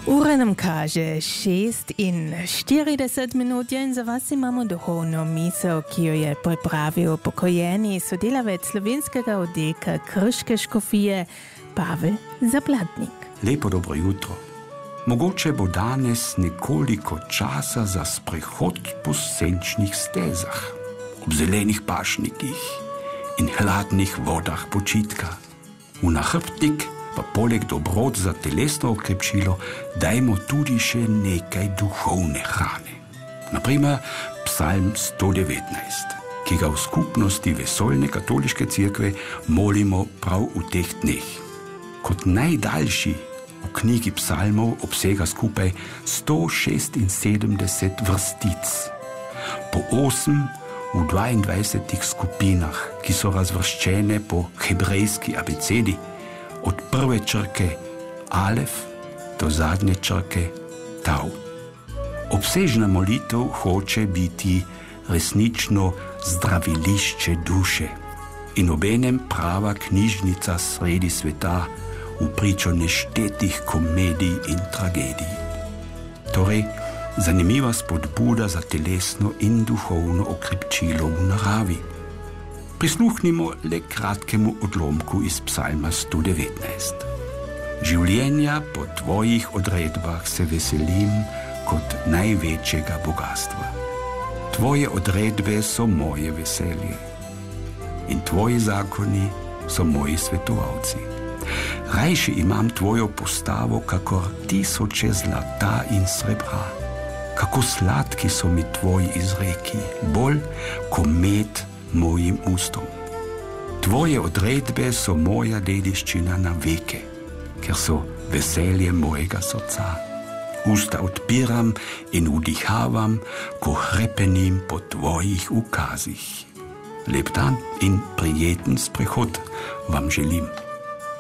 Ura nam kaže 6:40 minut in za vas imamo duhovno misel, ki jo je pripravil pokojeni sodelavec slovenskega oddelka Krške škofije Pavel Zaplatnik. Lepo dobro jutro. Mogoče bo danes nekoliko časa za sprehod po senčnih stezah, ob zelenih pašnikih in hladnih vodah počitka. V nahrbtnik pa poleg dobrot za telesno okrepčilo dajmo tudi še nekaj duhovne hrane. Naprimer Psalm 119, ki ga v skupnosti Vesoljne katoliške cerkve molimo prav v teh dneh. Kot najdaljši v knjigi psalmov obsega skupaj 176 vrstic, po 8 v 22 skupinah, ki so razvrščene po hebrejski abecedi, od prve črke Alef do zadnje črke Tau. Obsežna molitev hoče biti resnično zdravilišče duše in obenem prava knjižnica sredi sveta v pričo neštetih komedij in tragedij. Torej, zanimiva spodbuda za telesno in duhovno okrepčilo v naravi. Prisluhnimo le kratkemu odlomku iz psalma 119. Življenja po tvojih odredbah se veselim kot največjega bogatstva. Tvoje odredbe so moje veselje in tvoji zakoni so moji svetovalci. Rajši imam tvojo postavo, kakor tisoče zlata in srebra. Kako sladki so mi tvoji izreki, bolj ko med mojim ustom. Tvoje odredbe so moja dediščina na veke, ker so veselje mojega srca. Usta odpiram in vdihavam, ko hrepenim po tvojih ukazih. Lep dan in prijeten sprehod vam želim.